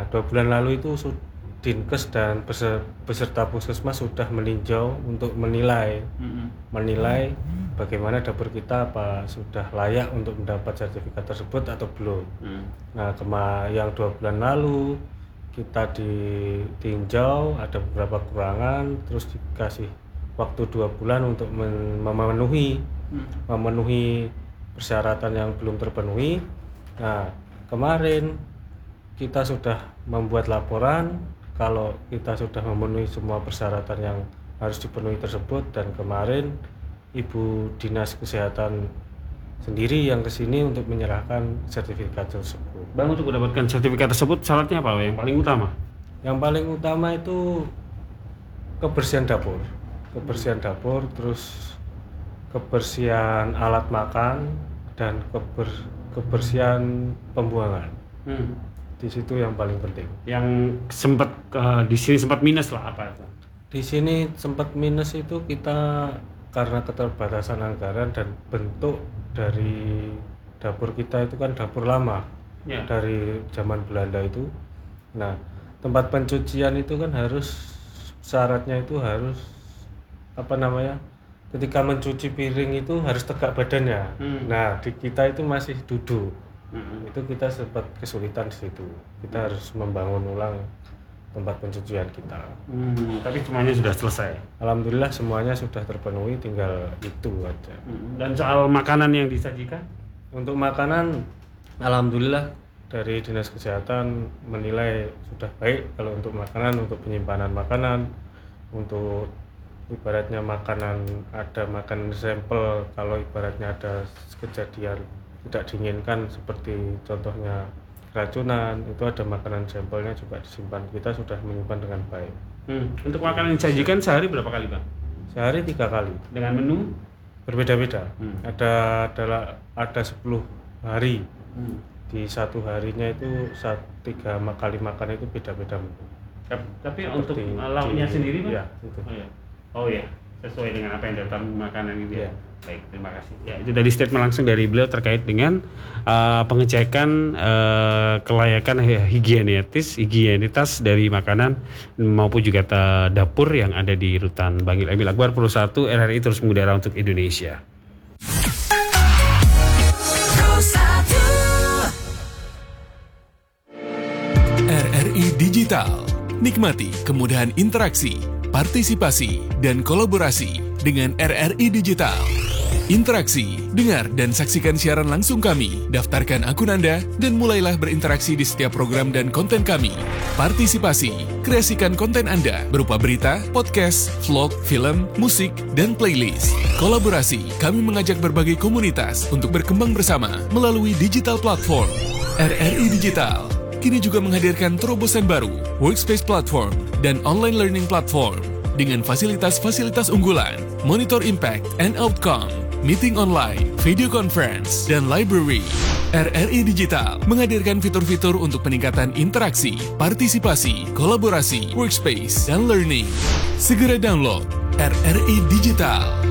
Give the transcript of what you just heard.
Nah, 2 bulan lalu itu Dinkes dan beserta Puskesmas sudah meninjau untuk menilai bagaimana dapur kita apa sudah layak untuk mendapat sertifikat tersebut atau belum. Nah, yang 2 bulan lalu kita ditinjau ada beberapa kekurangan, terus dikasih waktu 2 bulan untuk memenuhi persyaratan yang belum terpenuhi. Nah, kemarin kita sudah membuat laporan kalau kita sudah memenuhi semua persyaratan yang harus dipenuhi tersebut, dan kemarin Ibu Dinas Kesehatan sendiri yang kesini untuk menyerahkan sertifikat tersebut. Bang, untuk mendapatkan sertifikat tersebut syaratnya apa yang paling utama? Yang paling utama itu kebersihan dapur, terus kebersihan alat makan dan kebersihan pembuangan. Di situ yang paling penting. Yang sempat di sini sempat minus lah apa itu? Di sini sempat minus itu kita karena keterbatasan anggaran dan bentuk dari dapur kita itu kan dapur lama dari zaman Belanda itu. Nah, tempat pencucian itu kan harus syaratnya itu harus ketika mencuci piring itu harus tegak badannya. Nah, di kita itu masih duduk. Itu kita sempat kesulitan di situ. Kita harus membangun ulang tempat pencucian kita. Tapi semuanya sudah selesai. Alhamdulillah semuanya sudah terpenuhi, tinggal itu aja. Dan soal makanan yang disajikan? Untuk makanan, alhamdulillah dari Dinas Kesehatan menilai sudah baik kalau untuk makanan, untuk penyimpanan makanan, untuk ibaratnya ada makanan sampel kalau ibaratnya ada kejadian tidak diinginkan seperti contohnya keracunan, itu ada makanan sampelnya juga disimpan. Kita sudah menyimpan dengan baik. Untuk makanan yang disajikan sehari berapa kali, Bang? Sehari 3 kali. Dengan menu berbeda-beda. Ada 10 hari. Di satu harinya itu 3 kali makan itu beda-beda menu. Tapi untuk lauknya sendiri, Bang? Ya, itu. Oh ya, sesuai dengan apa yang datang makanan gitu ya. Baik, terima kasih. Ya, itu tadi statement langsung dari beliau terkait dengan pengecekan kelayakan higienitas dari makanan maupun juga dapur yang ada di Rutan Bangil Emil Akbar Pro 1 RRI terus mengudara untuk Indonesia. RRI Digital. Nikmati kemudahan interaksi, partisipasi, dan kolaborasi dengan RRI Digital. Interaksi, dengar dan saksikan siaran langsung kami, daftarkan akun Anda, dan mulailah berinteraksi di setiap program dan konten kami. Partisipasi, kreasikan konten Anda berupa berita, podcast, vlog, film, musik, dan playlist. Kolaborasi, kami mengajak berbagai komunitas untuk berkembang bersama melalui digital platform. RRI Digital kini juga menghadirkan terobosan baru, workspace platform, dan online learning platform dengan fasilitas-fasilitas unggulan, monitor impact and outcome, meeting online, video conference, dan library. RRI Digital menghadirkan fitur-fitur untuk peningkatan interaksi, partisipasi, kolaborasi, workspace, dan learning. Segera download RRI Digital.